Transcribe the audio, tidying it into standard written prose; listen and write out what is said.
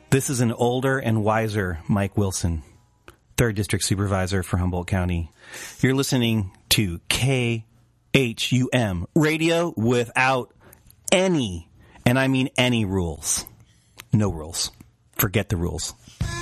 This is an older and wiser Mike Wilson, 3rd District Supervisor for Humboldt County. You're listening to KHUM, radio without any, and I mean any rules. No rules. Forget the rules.